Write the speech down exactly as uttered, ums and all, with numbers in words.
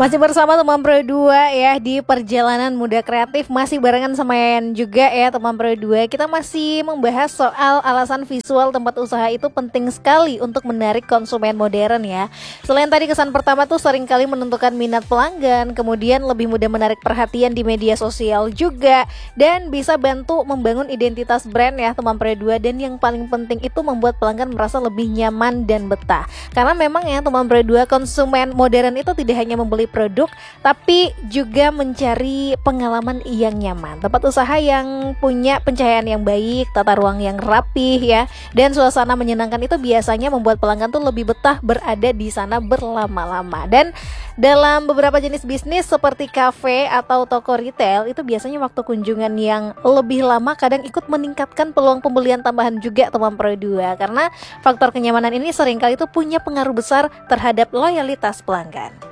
Masih bersama teman Pro dua ya di perjalanan muda kreatif, masih barengan sama Yayan juga ya teman Pro dua. Kita masih membahas soal alasan visual tempat usaha itu penting sekali untuk menarik konsumen modern ya. Selain tadi kesan pertama tuh seringkali menentukan minat pelanggan, kemudian lebih mudah menarik perhatian di media sosial juga, dan bisa bantu membangun identitas brand ya teman Pro dua. Dan yang paling penting itu membuat pelanggan merasa lebih nyaman dan betah. Karena memang ya teman Pro dua, konsumen modern itu tidak hanya membeli produk, tapi juga mencari pengalaman yang nyaman. Tempat usaha yang punya pencahayaan yang baik, tata ruang yang rapih ya, dan suasana menyenangkan itu biasanya membuat pelanggan tuh lebih betah berada di sana berlama-lama. Dan dalam beberapa jenis bisnis seperti kafe atau toko retail, itu biasanya waktu kunjungan yang lebih lama kadang ikut meningkatkan peluang pembelian tambahan juga teman Pro dua, karena faktor kenyamanan ini seringkali itu punya pengaruh besar terhadap loyalitas pelanggan.